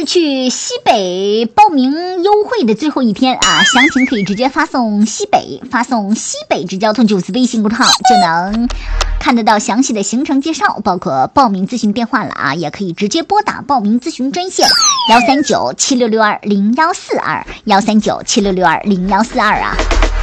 去西北报名优惠的最后一天啊，详情可以直接发送西北值交通9次微信公众号就能看得到详细的行程介绍，包括报名咨询电话了啊，也可以直接拨打报名咨询专线13976620142，13976620142啊。